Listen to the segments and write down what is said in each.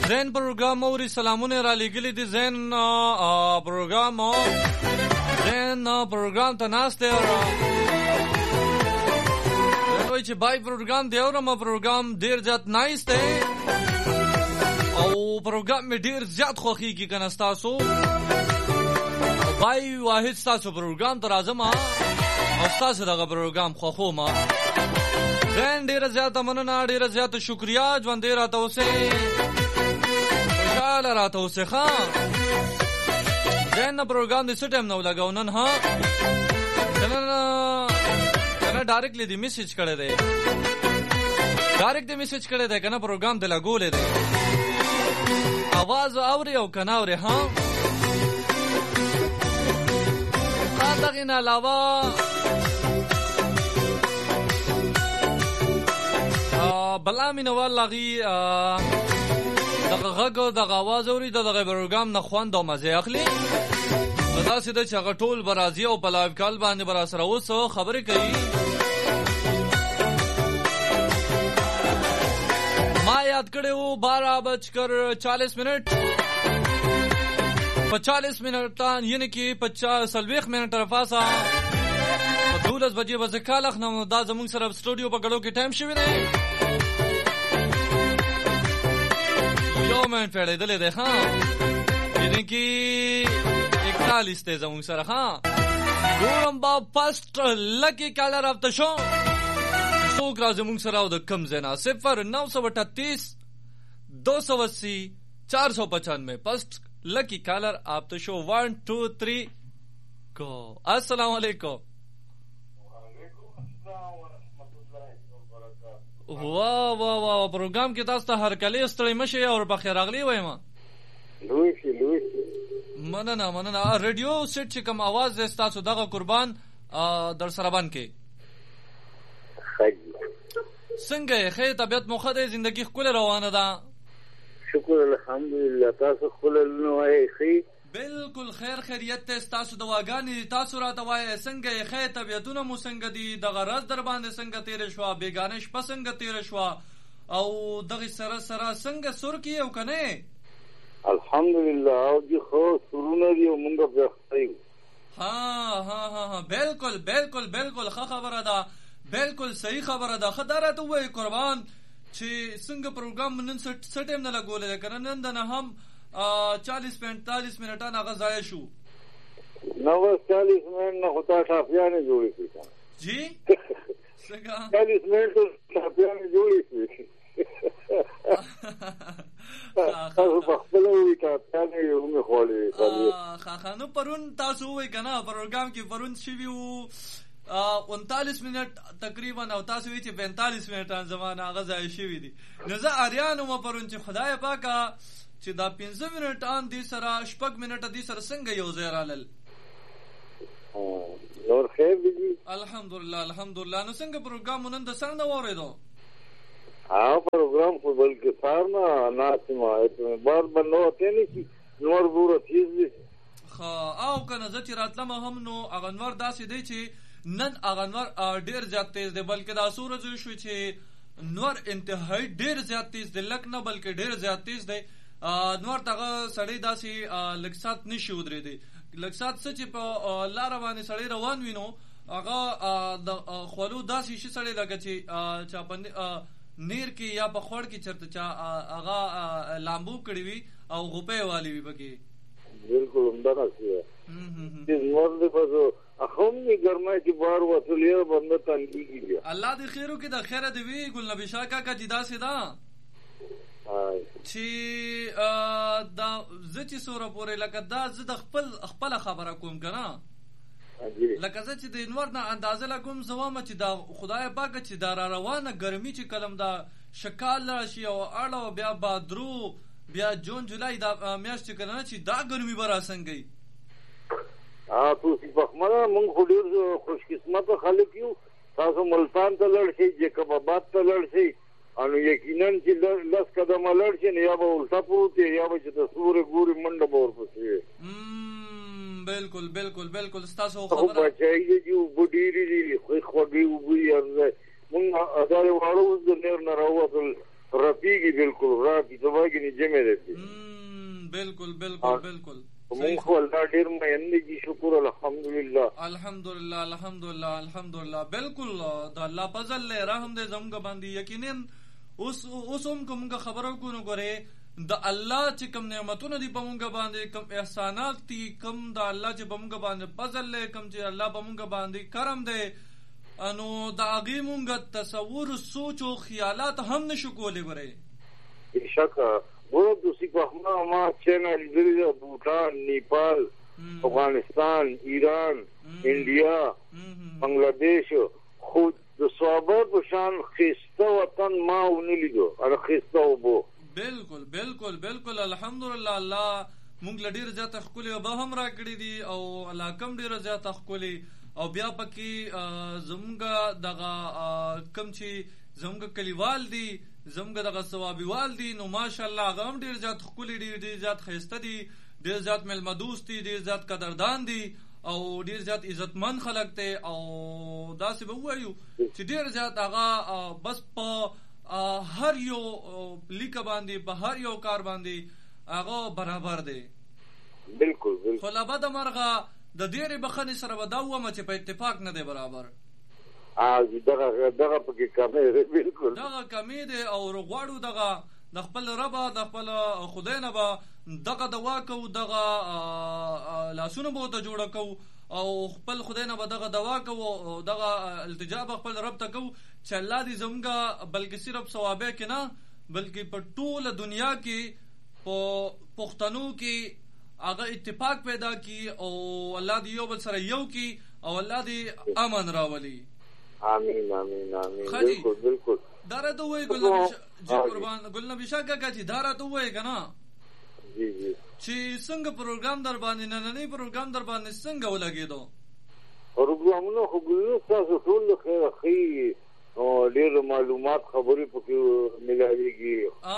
زین پروګرام اوري سلامونه را لګلې دي زین پروګرام ته ناشته وای چې بای پروګرام دی او ما پروګرام ډیر زیات نایس دی او پروګرام می ډیر زیات خوخیږي کنه تاسو بای واحد تاسو پروګرام ته راځم او تاسو دغه پروګرام خوخو ما زین ډیر زیات مننه ډیر زیات شکریا ژوند راته اوسه خوشاله راته اوسه خان زین پروګرام دې سټیم نو لګاو نن ها کنه ډایرکټلی دی میسج کړی دی کنه پروګرام دې لګولې دی आवाज اوري او کنه اوري ها دغه نه علاوه بلا مینوال لغي دغه غږ دغه आवाज اوري دغه پروګرام نه خوند او مزه اخلي دا سیده چې هغه ټول برازي او په لایو کال باندې برا سره اوس خبرې کوي ما یاد کړو 12:40 40 منټ یعنی کې 50 منټ رفاسه 12 بجې به کالخ نو دا زموږ سره سټوډیو په غړو کې ټایم شوی دی یو منټ پیړې دلې ده ها یعنی کې 41 ته زموږ سره ها ګورم با فاست لکی کالر اف د شو څوک را زموږ سره او د کم زینا 0938 280 495 فاست لکی کالر آپ تو شو 1 2 3 go السلام علیکم واہ پروګرام کې تاسو ته هر کله ستړي مشه او په خیر راغلی وایم لوی مننه ریډیو سیټ چې کوم आवाज زه تاسو دغه قربان در سره باندې کې څنګه خې طبيعت مخه ده ژوندۍ خپل روانه ده شکر الحمدلله تاسو خپل نو خې بالکل خیریت ته تاسو دواګانی تاسو راته وای څنګه خې طبيعتونه مو څنګه دي د غرض در باندې څنګه تیر شو بیگانه شپه څنګه تیر شو او دغه سره څنګه سر کې او کنه الحمدلله او دي خو سرونه دي مونږ په خایو ها بالکل خبره ده بالکل صحیح خبره ده خدای ته وای قربان چې څنګه پروګرام نن سټیم نه لګولې کنه نن نه هم 40-45 منټه نه غځای شو 40 منټ نه هوتا ټاپیا نه جوړې شي جی څنګه 40 منټ ټاپیا نه جوړې شي تاسو په خپل وی ټاپیا نه یو مې خولې نو پرون تاسو وای کنه پروګرام کې پرون شي وو 39 منټ تقریبا او تاسو وی چې 45 منټه زمانه غځای شي دي نو زه اریانو ما پرون چې خدای پاکه چې دا 15 منټ ان دي سره شپږ منټه دي سره څنګه یو ځای رالل نور خیر دي الحمدلله نو څنګه پروګرام نن د سره نه وریدو پروګرام خو بلکې سارنا ناسمه بار بنو ته نه کی نور بوره تیز دي او کنه زه چې راتلم هم نو اغنور داسې دی چې نن اغنور ډیر زیات تیز دی بلکې دا سورج شو چې نور انتهایی ډیر زیات تیز دی لک نه بلکې ډیر زیات تیز دی نور تاغه سړی داسې لکسات نشي ودرې دی لکسات څه چې په لار باندې سړی روان وینو هغه د خولو داسې شي سړی لګه چې چا باندې نیر کې یا په خور کې چرته چا هغه لامبو کړی وي او غوپې والی وي پکې بالکل همدغه څه دې نور دې په اخومي ګرمای چې بار وصلیه بنده تنګي کیږي الله دې خیرو کې د خیره دی وی ګل نبی شاه کا جدا سیدا چې دا زچ سوره پورې لکه دا زه د خپل خبره کوم کنه لکه زه چې د انور نه اندازه لګوم زوامه چې دا خدای پاک چې دا روانه ګرمي چې کلم دا شکال راشي او اړه بیا بادرو بیا جون جولای دا میاشت چې کنه چې دا ګرمي برا څنګه تاسو په خمره مونږ خو ډیر خوش قسمت خلک یو تاسو ملتان ته لړ شئ جکبابات ته لړ شئ انو یقینا چې لس قدم لړ شئ یا به الټا پروت یا به چې د سورې ګوري منډه به ورپسې بالکل تاسو خبره بچای دي وبډيري دي خو خوږي وبوي ارزه مونږ ادارې واړو د نیر نه راوځل رپیږي بالکل راپی سباګي نه جمع ده بالکل بالکل بالکل مونږ خو الله ډیر مېند دي شکر الحمدلله الحمدلله الحمدلله الحمدلله بالکل د الله فضل له رحم دې زموږ باندې یقینا اوس هم کومه خبرو کو نو غره د الله چې کوم نعمتونه دي په مونږ باندې کوم احسانات دي کوم د الله چې په مونږ باندې فضل له کوم چې الله په مونږ باندې کرم دی انو د هغې مونږ تصور سوچ او خیالات هم نشو کولی غره بېشکه ګوره دوستي په ما چینه لیدلې ده بوټان نیپال افغانستان ایران انډیا بنګلادیش خو د صحابه په شان ښایسته وطن ما ونه لیدو هغه ښایسته اوبه بالکل بالکل بالکل الحمدلله الله مونږ له ډېر زیاته ښکلې اوبه هم راکړي دي او الله کم ډېره زیاته ښکلې او بیا پکې زموږ دغه کم چې زموږ کلیوال دي زموږ دغه ثوابیوال دي نو ماشاءالله هغه هم ډېر زیات ښکلي ډېر زیات ښایسته دي ډېر زیات میلمه دوست دي ډېر زیات قدردان دي او ډېر زیات عزتمن خلک دی او داسې به ووایو چې ډېر زیات هغه بس په هر یو لیکه باندې په هر یو کار باندې هغه برابر دی بالکل بالکل خو له بده مرغه د ډېرې بخښنې سره به دا ووایم چې په اتفاق نه دی برابر دغه پکې کمی دی بالکل دغه کمی دی او غواړو دغه د خپل ربه د خپل خدای نه به دغه دوا کوو دغه لاسونه به ورته جوړه کوو او خپل خدای نه به دغه دوا کوو او دغه التجا به خپل رب ته کوو چې الله دې زموږ بلکې صرف ثوابه کې نه بلکې په ټوله دنیا کې په پښتنو کې هغه اتفاق پیدا کی او الله دې یو بل سره یو کی او الله دې امن راولي آمین آمین آمین بالکل بالکل دارا تو وای ګل قربان ګل نبی شاه کاکا چې دارا تو وای کنه جی جی چې څنګه پروګرام در باندې نننې پروګرام در باندې څنګه ولګېدو پروګرامونو خو ګل تاسو ټول خیر خي او ډېر معلومات خبرې پکې ملایږي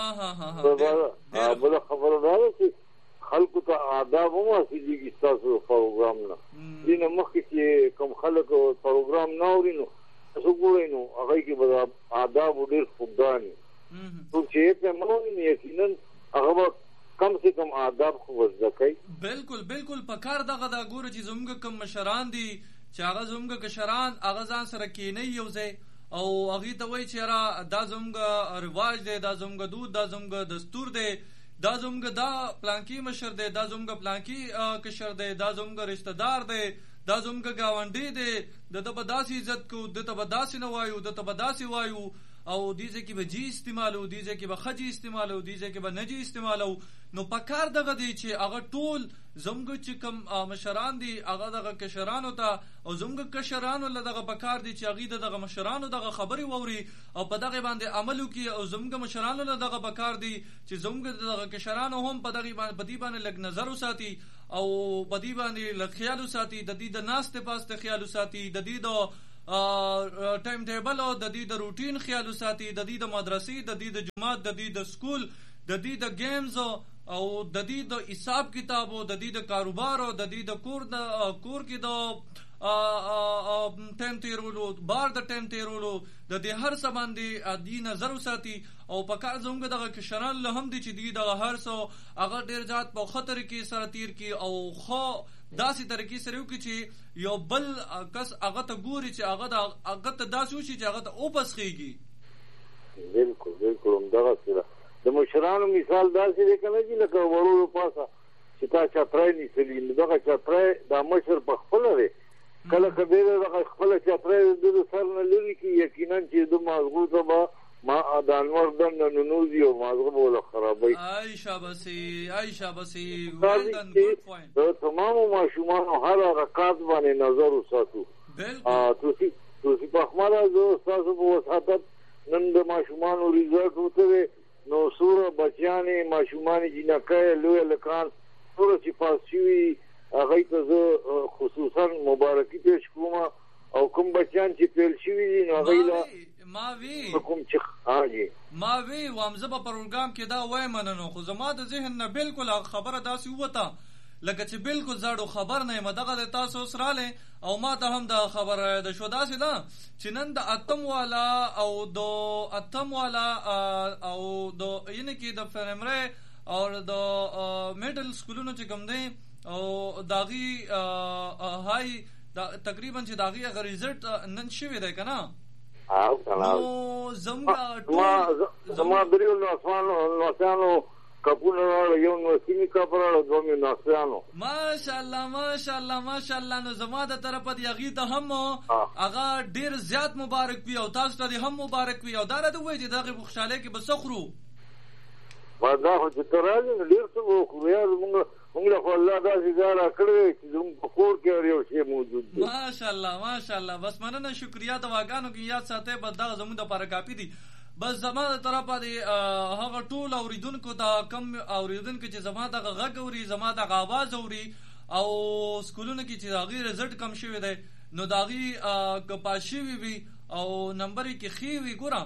بل خبره ده چې خلکو ته آداب هم حاصلېږي ستاسو پروګرام نه دینه مخکې چې کوم خلک پروګرام نه اوري نو تاسو ګورئ نو هغه کې به آداب ډېر خوږدان څوک چې یې پرې منو یقینا هغه کم سے کم آداب خو زده کوي بالکل بالکل په کار دغه دا ګوره چې زموږ کوم مشران دي چې هغه زموږ کشران هغه ځان سره کینی یو ځای او هغې ته وایي چې یاره دا زموږ رواج دی دا زموږ دود دا زموږ دستور دی دا زموږ دا پلانکی مشر دی دا زموږ پلانکی کشر دی دا زموږ رشتہ دار دی دا زموږ ګاونډی دی دته به داسې عزت کوو دته به داسې نه وایو دته به داسې وایو او دې ځای کې به جی استعمالو دې ځای کې به ښه جي استعمالو دې ځای کې به نه جي استعمالو نو په کار دغه دی چې هغه ټول زموږ چې کوم مشران دي هغه دغه کشرانو ته او زموږ کشرانو له دغه په کار دي چې هغوی د دغه مشرانو دغه خبرې واوري او په دغې باندې عمل وکړي او زموږ مشرانو له دغه په کار دي چې زموږ دغه کشرانو هم په دې باندې لږ نظر وساتي او په دې باندې لږ خیال وساتي د دې د ناستې پاستې خیال وساتي د دې د ټایم ټیبل او د دې د روټین خیال وساتي د دې د مدرسې د دې د جماعت د دې د سکول د دې د گیمز او د دې د حساب کتابو د دې د کاروبار او د دې د کور کې د ټایم تیرولو بار د ټایم تیرولو د دې هر څه باندې دې نظر وساتي او په کار زموږ دغه کشران له هم دي چې دې دغه هر څه هغه ډېر زیات په ښه طریقې سره تیر کړي او ښه داسې طریقې سره وکړي چې یو بل کس هغه ته ګوري چې هغه ته داسې وشي چې هغه ته وپسخېږي بالکل بالکل همدغسې ده د مشرانو مثال داسې دی که نه چې لکه وړو پاسه چې تا چتری نیسلي نو دغه چتری دا مشر په خپله دی کله که دی دغه خپله چتری د سر نه لرې کړي یقینا چې د مازغو ته به د انور دنده ننوځي او مازغه به وله خرابوي د تمامو ماشومانو هر هغه کار باندې نظر وساتو توصي پخمله زه ستاسو په وساطت نن د ماشومانو ریزلټ وته دی نو څومره بچیانې ماشومانې جینکۍ لویه لکان څومره چې پاس شوي هغوی ته زه خصوصا مبارکي پیش کوم او کوم بچیان چې پیل شوي دي نو هغوی له ما وی وامزه په پروګرام کې دا وایم نو خو زما د ذهن نه بالکل خبره داسې وته لکه چې بالکل زړو خبر نه یم دغه د تاسو سراله او ما ته هم د خبر د شو داسې ده چې نن د اتم والا او د یعنی کې د پرایمري او د میډل سکولونو چې کوم دي او داغي هاي تقریبا چې داغي اگر ریزلټ نن شوی دی کنه نو زما دریو نوسانو کپونه یو نو سیمی کپړه دومره نوسانو ماشاءالله نو زما د طرفه دی غي ته هم هغه ډیر زیات مبارک وي او تاسو ته هم مبارک وي او دا راته وایي چې دغه خوشاله کې بسخرو دا خو چې ترازه ډیر څه وکړو یا موږ له الله دا زیاره کړې چې موږ په کور کې یو شی موجود دی ماشاءالله بس مننه شکریا دواګانو کې یاد ساتي بس دا زموږ د لپاره کافي دي بس زما د طرفه دی هغه ټول اوریدونکو ته کم اوریدونکو چې زما د غږ اوري زما د आवाज اوري او سکولونو کې چې داغي رزلټ کم شوی دی نو داغي کپاشي وي او نمبر کې خي وي ګورم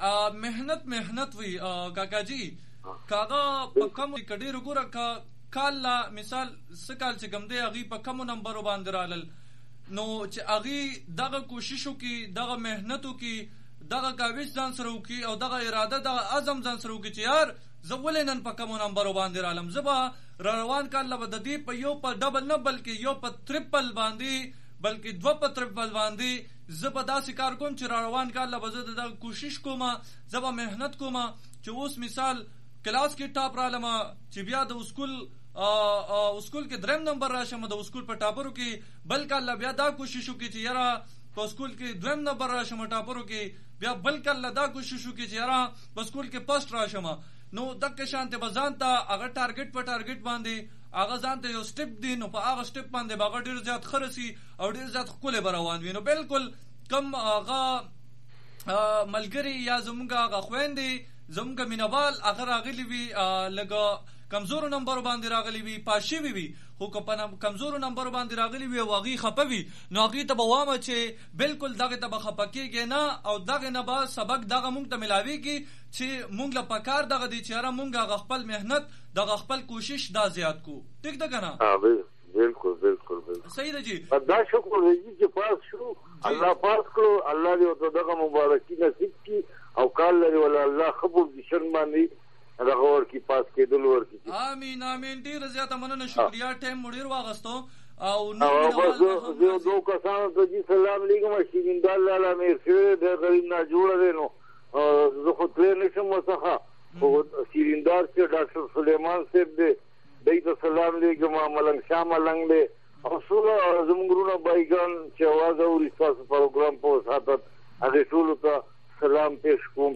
مهنت وي کاکا جی کاغه په کوم کډیر ګوره کاله مثال سکال چې کوم دی اغي په کوم نمبر باندې رالل نو چې اغي دغه کوششو کې دغه مهنتو کې دغه کاوش ځان سره وکي او دغه اراده دغه عزم ځان سره وکي چې یار زولنن په کوم نمبر باندې رالم زبا روان کاله بد دی په یو په ډبل نه بلکې یو په ټریپل باندې بلکې دو په ټریپل باندې زبا داسې کار کوم چې روان کاله بزه دغه کوشش کوم زبا مهنت کوم چې اوس مثال کلاس کې ټاپ رالم چې بیا د اسکول کې دریم نمبر راشم د اسکول په ټاپرو کې بلکې الله بیا دا کوشش وکړي چې یاره په اسکول کې دریم نمبر راشم ټاپرو کې بیا بلکې الله دا کوشش وکړي چې یاره په اسکول کې فرست راشم نو دغه شانته بزانته هغه ټارګټ په ټارګټ باندې هغه ځانته یو سټپ دی نو په هغه سټپ باندې باغ ډیر زیات خرسي او ډیر زیات خپل بروان وي نو بالکل کم هغه ملګری یا زمونږ هغه خويندې زمونږ مینوال هغه راغلي وي لګه کمزورو نمبر باندې راغلي وي پاشي وي خو په کمزورو نمبر باندې راغلي وي واغي خپوي نو هغه ته بوامه چې بالکل دغه ته بخپکیږي نه او دغه نه به سبق دغه مونږ ته ملاويږي چې مونږ له پکار دغه دي چې را مونږ خپل مهنت دغه خپل کوشش دا زیات کو ټیک ده کنه بالکل صحیح ده جی دا شکر دی چې پاس شو الله پاس کړو الله دې ته دغه مبارکي نصیب کړي او کال لري ولا الله خبر دي شرم باندې هغه ورکی پاس کېدل ورکی امين ډیر زیاته مننه شکریا ټیم مډیر واغستو او نو زه دوه کسانو ته جی سلام علیکم شیندال الله مې سره د غریب نه جوړ دی نو زه خو ترې نشم وسخه خو شیندار چې ډاکټر سلیمان صاحب دی دایته سلام علیکم ملنګ شاه ملنګ دی او سره زمونږونه بایګان چې आवाज او ریساس پروګرام په ساتت هغه ټول ته سلام پېښ کوم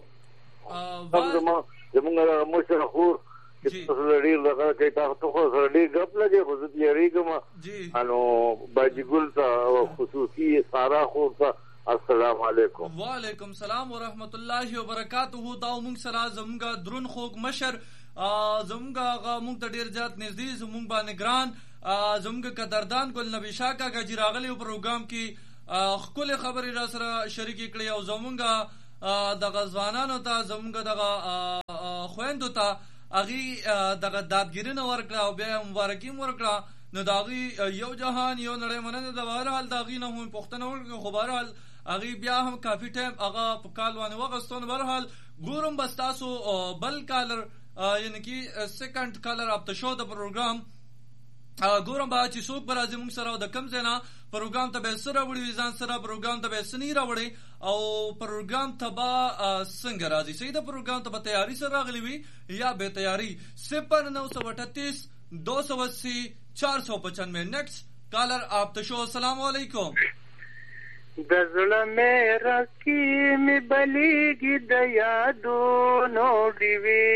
زمونږ مشر خور چې تاسو لري لږه کې تاسو خو سره غپ لګي خو دې ریګم انو باجی ګل ته خصوصي سارا خور ته السلام علیکم وعلیکم السلام ورحمت الله وبرکاته دا موږ سره زمونږ درون خوګ مشر زمونږ موږ ته ډیر زیات نږدې زمونږ باندې ګران زمونږ قدردان ګل نبی شاه کاکا جی راغلی پروګرام کې خپل خبرې را سره شریک کړي او زمونږ دغه ځوانانو ته زمونږ دغه خويندو ته اغي دغه دادګیرنه ورکړه او بیا مبارکي ورکړه نو داغي یو جهان یو نړۍ مننه د بهرحال داغي نه هم پښتنه ورکړه خو بهرحال اغي بیا هم کافي ټایم هغه په کال باندې وغستون بهرحال ګورم بس تاسو بل کالر یعنی کی سیکنډ کالر اپ د شو د پروګرام ګورم با چې څوک بل ازمون سره د کم زینا پروګرام ته به سره وړي ځان سره پروګرام ته به سنی راوړي او پروګرام ته با څنګه راځي سید پروګرام ته به تیاری سره راغلی وي یا به تیاری 0938 280 495 نیکسٹ کالر آپ ته شو السلام علیکم دزړه مې راکی می بلیږي د یادونو دیوي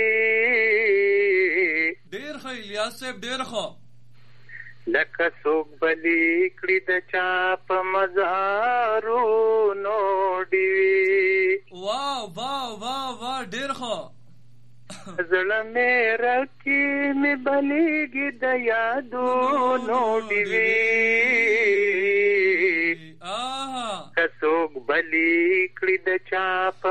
ډیر ښه الیاس صاحب ډیر ښه لکه څوک بلی کړي د چا په مزارونو دیوي واه ډیر ښه زړه مې راکی می بلیږي د یادونو دیوي کڅوک بلی کړي د چا په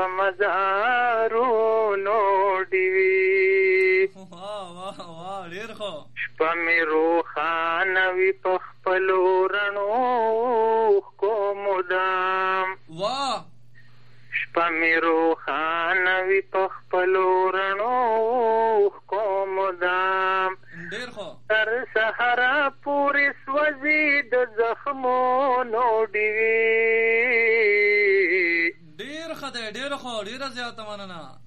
مزارونو دیوي واه ډیر ښه شپه مې روح روښانوي په خپلو رڼو ښکو مدام. واه شپه مې روښانوي په خپلو رڼو ښکو مدام. ډېر ښه. تر سهاره پورې سوځي د زخمونو ډېوې. ډېر ښه دی، ډېر ښه، ډېره زیاته مننه.